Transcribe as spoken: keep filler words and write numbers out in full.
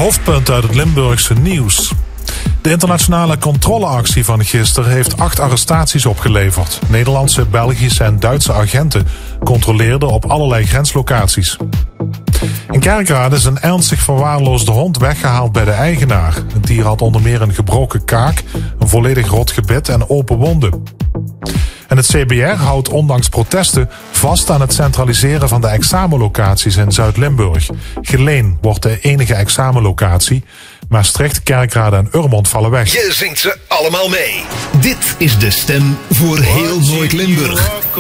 hoofdpunten uit het Limburgse nieuws. De internationale controleactie van gisteren heeft acht arrestaties opgeleverd. Nederlandse, Belgische en Duitse agenten controleerden op allerlei grenslocaties. In Kerkrade is een ernstig verwaarloosde hond weggehaald bij de eigenaar. Het dier had onder meer een gebroken kaak, een volledig rot gebit en open wonden. En het C B R houdt ondanks protesten vast aan het centraliseren van de examenlocaties in Zuid-Limburg. Geleen wordt de enige examenlocatie. Maastricht, Kerkrade en Urmond vallen weg. Je zingt ze allemaal mee. Dit is de stem voor heel Noord-Limburg.